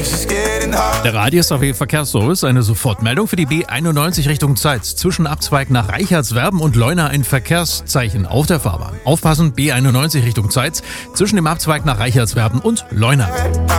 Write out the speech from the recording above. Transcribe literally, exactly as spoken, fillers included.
Der Radius A W Verkehrsservice, eine Sofortmeldung für die B einundneunzig Richtung Zeitz. Zwischen Abzweig nach Reichertswerden und Leuna ein Verkehrszeichen auf der Fahrbahn. Aufpassen, B einundneunzig Richtung Zeitz, zwischen dem Abzweig nach Reichertswerden und Leuna.